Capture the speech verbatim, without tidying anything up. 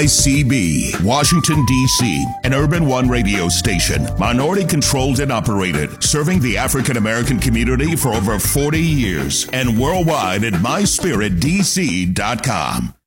I C B, Washington, D C, an Urban One radio station, minority controlled and operated, serving the African American community for over forty years, and worldwide at my spirit d c dot com.